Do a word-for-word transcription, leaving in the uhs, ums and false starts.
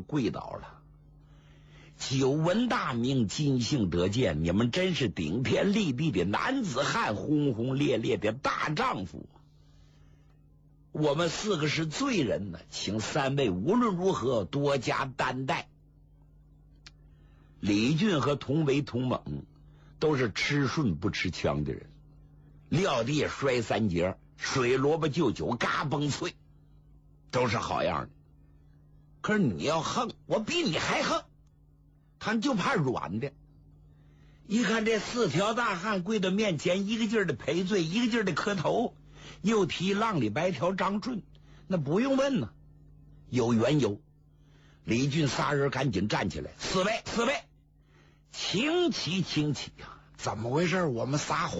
跪倒了。久闻大名，今幸得见，你们真是顶天立地的男子汉，轰轰烈烈的大丈夫。我们四个是罪人呢，请三位无论如何多加担待。李俊和童维、童猛都是吃顺不吃枪的人，撂地摔三节，水萝卜就酒，嘎嘣脆，都是好样的。可是你要横，我比你还横，他们就怕软的。一看这四条大汉跪到面前，一个劲儿的赔罪，一个劲儿的磕头，又提浪里白条张顺，那不用问呢，有缘由。李俊仨人赶紧站起来，四位四位，请起请起呀！怎么回事？我们仨